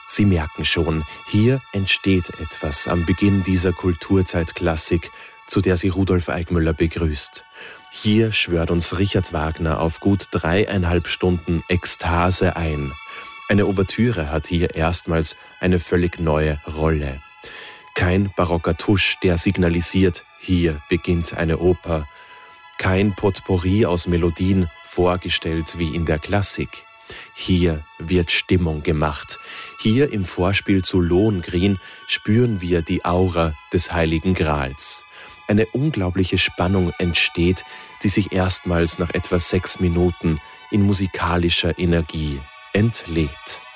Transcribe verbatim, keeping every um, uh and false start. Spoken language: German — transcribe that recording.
Sie merken schon, hier entsteht etwas am Beginn dieser Kulturzeitklassik, zu der sie Rudolf Eickmüller begrüßt. Hier schwört uns Richard Wagner auf gut dreieinhalb Stunden Ekstase ein. Eine Ouvertüre hat hier erstmals eine völlig neue Rolle. Kein barocker Tusch, der signalisiert, hier beginnt eine Oper. Kein Potpourri aus Melodien, vorgestellt wie in der Klassik. Hier wird Stimmung gemacht. Hier im Vorspiel zu Lohengrin spüren wir die Aura des Heiligen Grals. Eine unglaubliche Spannung entsteht, die sich erstmals nach etwa sechs Minuten in musikalischer Energie entlädt.